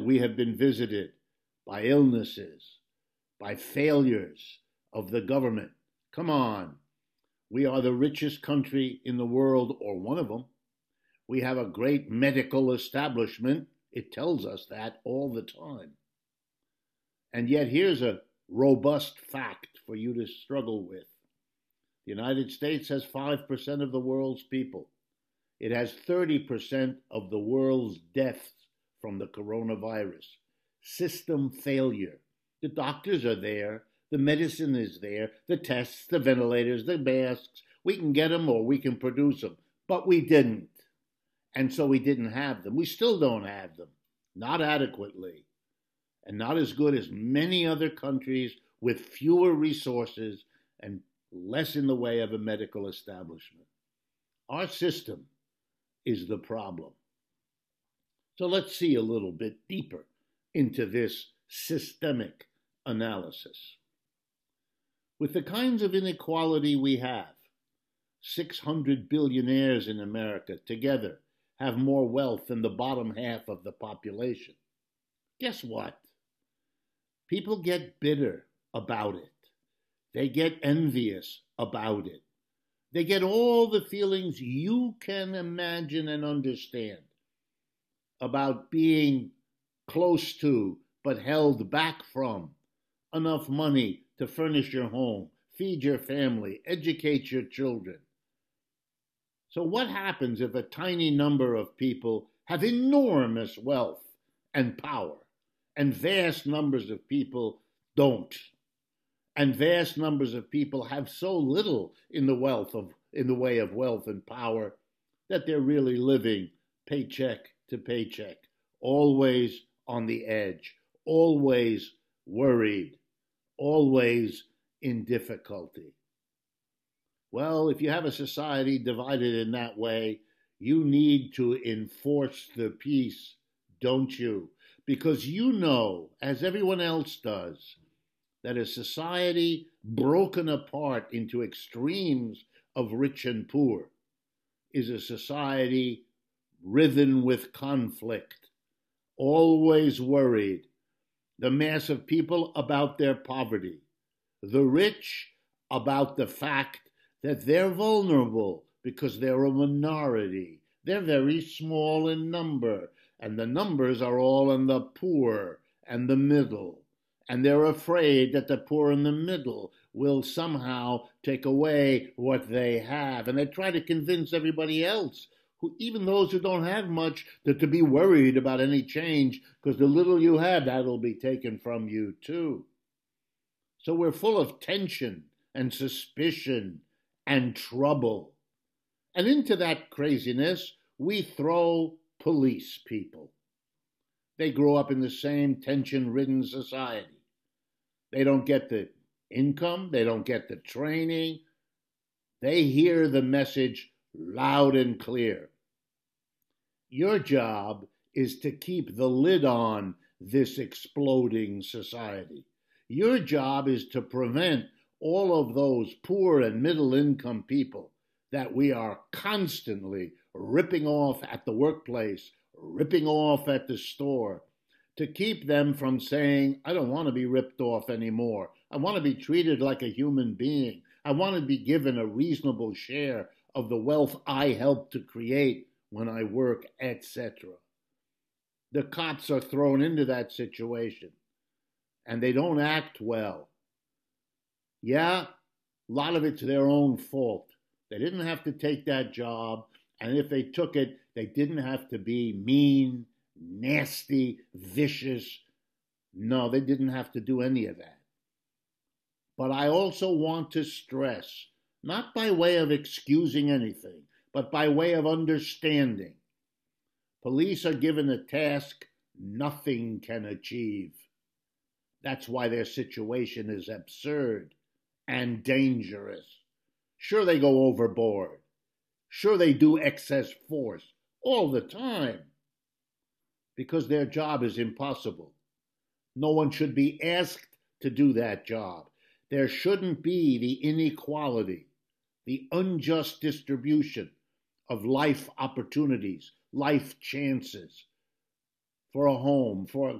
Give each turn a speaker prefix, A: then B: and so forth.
A: we have been visited by illnesses, by failures of the government. Come on. We are the richest country in the world, or one of them. We have a great medical establishment. It tells us that all the time. And yet here's a robust fact for you to struggle with. The United States has 5% of the world's people. It has 30% of the world's deaths from the coronavirus. System failure. The doctors are there. The medicine is there. The tests, the ventilators, the masks. We can get them or we can produce them. But we didn't. And so we didn't have them. We still don't have them. Not adequately. And not as good as many other countries with fewer resources and less in the way of a medical establishment. Our system is the problem. So let's see a little bit deeper into this systemic analysis. With the kinds of inequality we have, 600 billionaires in America together have more wealth than the bottom half of the population. Guess what? People get bitter about it. They get envious about it. They get all the feelings you can imagine and understand about being close to, but held back from, enough money to furnish your home, feed your family, educate your children. So what happens if a tiny number of people have enormous wealth and power, and vast numbers of people don't? And vast numbers of people have so little in the way of wealth and power that they're really living paycheck to paycheck, always on the edge, always worried, always in difficulty. Well, if you have a society divided in that way, you need to enforce the peace, don't you? Because you know, as everyone else does, that a society broken apart into extremes of rich and poor is a society riven with conflict, always worried. The mass of people about their poverty, the rich about the fact that they're vulnerable because they're a minority. They're very small in number, and the numbers are all in the poor and the middle. And they're afraid that the poor and the middle will somehow take away what they have. And they try to convince everybody else, even those who don't have much, that to be worried about any change, because the little you have, that'll be taken from you too. So we're full of tension and suspicion and trouble. And into that craziness, we throw police people. They grow up in the same tension-ridden society. They don't get the income. They don't get the training. They hear the message loud and clear. Your job is to keep the lid on this exploding society. Your job is to prevent all of those poor and middle-income people that we are constantly ripping off at the workplace, ripping off at the store, to keep them from saying, I don't want to be ripped off anymore. I want to be treated like a human being. I want to be given a reasonable share of the wealth I helped to create when I work, etc. The cops are thrown into that situation, and they don't act well. Yeah, a lot of it's their own fault. They didn't have to take that job, and if they took it, they didn't have to be mean, nasty, vicious. No, they didn't have to do any of that. But I also want to stress, not by way of excusing anything, but by way of understanding. Police are given a task nothing can achieve. That's why their situation is absurd and dangerous. Sure, they go overboard. Sure, they do excess force all the time, because their job is impossible. No one should be asked to do that job. There shouldn't be the inequality, the unjust distribution of life opportunities, life chances for a home, for a